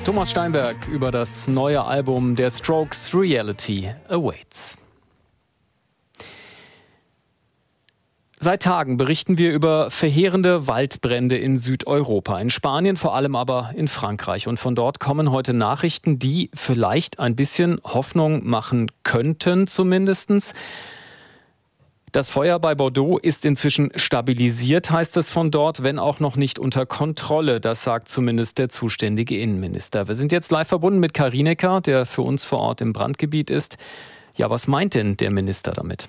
Thomas Steinberg über das neue Album der Strokes Reality Awaits. Seit Tagen berichten wir über verheerende Waldbrände in Südeuropa, in Spanien, vor allem aber in Frankreich. Und von dort kommen heute Nachrichten, die vielleicht ein bisschen Hoffnung machen könnten zumindest. Das Feuer bei Bordeaux ist inzwischen stabilisiert, heißt es von dort, wenn auch noch nicht unter Kontrolle. Das sagt zumindest der zuständige Innenminister. Wir sind jetzt live verbunden mit Kai Rinecker, der für uns vor Ort im Brandgebiet ist. Ja, was meint denn der Minister damit?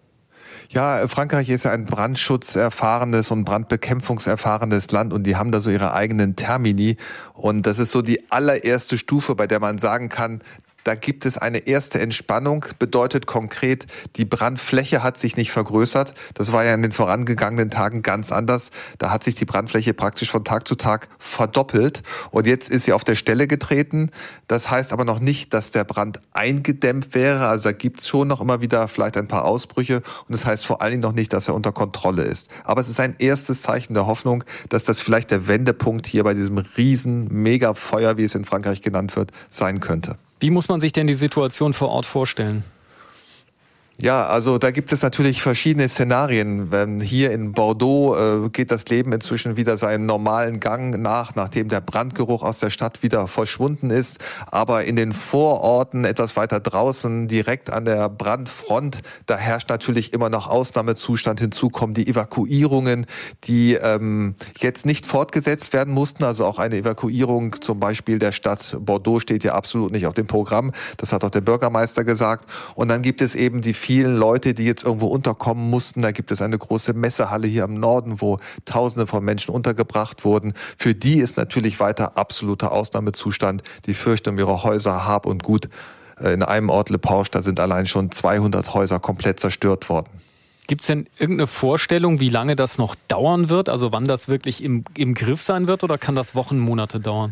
Ja, Frankreich ist ja ein brandschutzerfahrenes und brandbekämpfungserfahrenes Land und die haben da so ihre eigenen Termini. Und das ist so die allererste Stufe, bei der man sagen kann, da gibt es eine erste Entspannung, bedeutet konkret, die Brandfläche hat sich nicht vergrößert. Das war ja in den vorangegangenen Tagen ganz anders. Da hat sich die Brandfläche praktisch von Tag zu Tag verdoppelt und jetzt ist sie auf der Stelle getreten. Das heißt aber noch nicht, dass der Brand eingedämmt wäre. Also da gibt es schon noch immer wieder vielleicht ein paar Ausbrüche und das heißt vor allen Dingen noch nicht, dass er unter Kontrolle ist. Aber es ist ein erstes Zeichen der Hoffnung, dass das vielleicht der Wendepunkt hier bei diesem riesen Megafeuer, wie es in Frankreich genannt wird, sein könnte. Wie muss man sich denn die Situation vor Ort vorstellen? Ja, also da gibt es natürlich verschiedene Szenarien. Hier in Bordeaux geht das Leben inzwischen wieder seinen normalen Gang nachdem der Brandgeruch aus der Stadt wieder verschwunden ist. Aber in den Vororten, etwas weiter draußen, direkt an der Brandfront, da herrscht natürlich immer noch Ausnahmezustand. Hinzu kommen die Evakuierungen, die jetzt nicht fortgesetzt werden mussten. Also auch eine Evakuierung zum Beispiel der Stadt Bordeaux steht ja absolut nicht auf dem Programm. Das hat auch der Bürgermeister gesagt. Und dann gibt es eben die vielen Leute, die jetzt irgendwo unterkommen mussten. Da gibt es eine große Messehalle hier im Norden, wo Tausende von Menschen untergebracht wurden. Für die ist natürlich weiter absoluter Ausnahmezustand. Die fürchten um ihre Häuser, Hab und Gut. In einem Ort, Le Porche, da sind allein schon 200 Häuser komplett zerstört worden. Gibt es denn irgendeine Vorstellung, wie lange das noch dauern wird? Also wann das wirklich im Griff sein wird oder kann das Wochen, Monate dauern?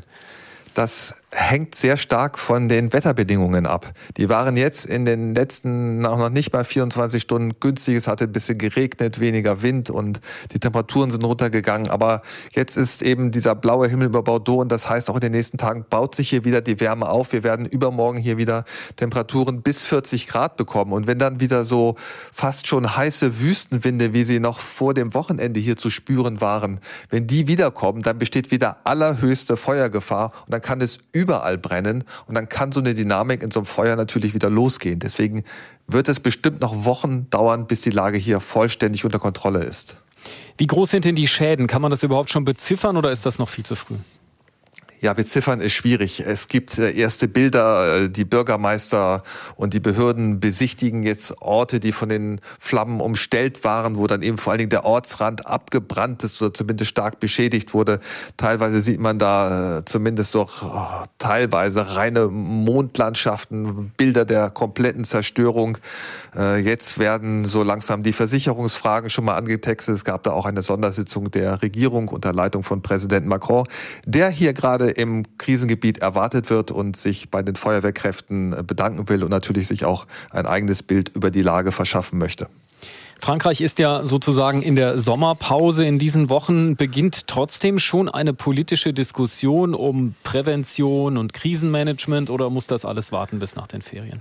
Das hängt sehr stark von den Wetterbedingungen ab. Die waren jetzt in den letzten noch nicht mal 24 Stunden günstig. Es hatte ein bisschen geregnet, weniger Wind und die Temperaturen sind runtergegangen. Aber jetzt ist eben dieser blaue Himmel über Bordeaux und das heißt auch in den nächsten Tagen baut sich hier wieder die Wärme auf. Wir werden übermorgen hier wieder Temperaturen bis 40 Grad bekommen. Und wenn dann wieder so fast schon heiße Wüstenwinde, wie sie noch vor dem Wochenende hier zu spüren waren, wenn die wiederkommen, dann besteht wieder allerhöchste Feuergefahr und dann kann es überall brennen und dann kann so eine Dynamik in so einem Feuer natürlich wieder losgehen. Deswegen wird es bestimmt noch Wochen dauern, bis die Lage hier vollständig unter Kontrolle ist. Wie groß sind denn die Schäden? Kann man das überhaupt schon beziffern oder ist das noch viel zu früh? Ja, beziffern ist schwierig. Es gibt erste Bilder, die Bürgermeister und die Behörden besichtigen jetzt Orte, die von den Flammen umstellt waren, wo dann eben vor allen Dingen der Ortsrand abgebrannt ist oder zumindest stark beschädigt wurde. Teilweise sieht man da zumindest doch teilweise reine Mondlandschaften, Bilder der kompletten Zerstörung. Jetzt werden so langsam die Versicherungsfragen schon mal angetextet. Es gab da auch eine Sondersitzung der Regierung unter Leitung von Präsident Macron, der hier gerade im Krisengebiet erwartet wird und sich bei den Feuerwehrkräften bedanken will und natürlich sich auch ein eigenes Bild über die Lage verschaffen möchte. Frankreich ist ja sozusagen in der Sommerpause. In diesen Wochen beginnt trotzdem schon eine politische Diskussion um Prävention und Krisenmanagement oder muss das alles warten bis nach den Ferien?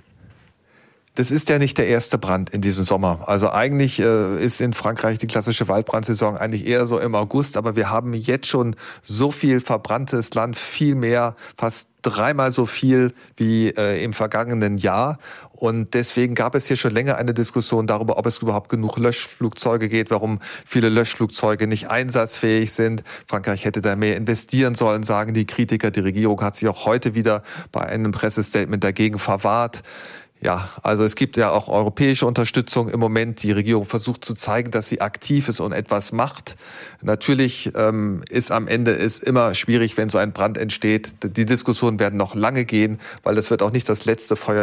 Das ist ja nicht der erste Brand in diesem Sommer. Also eigentlich ist in Frankreich die klassische Waldbrandsaison eigentlich eher so im August. Aber wir haben jetzt schon so viel verbranntes Land, viel mehr, fast dreimal so viel wie im vergangenen Jahr. Und deswegen gab es hier schon länger eine Diskussion darüber, ob es überhaupt genug Löschflugzeuge geht, warum viele Löschflugzeuge nicht einsatzfähig sind. Frankreich hätte da mehr investieren sollen, sagen die Kritiker. Die Regierung hat sich auch heute wieder bei einem Pressestatement dagegen verwahrt. Ja, also es gibt ja auch europäische Unterstützung im Moment. Die Regierung versucht zu zeigen, dass sie aktiv ist und etwas macht. Natürlich ist am Ende immer schwierig, wenn so ein Brand entsteht. Die Diskussionen werden noch lange gehen, weil es wird auch nicht das letzte Feuer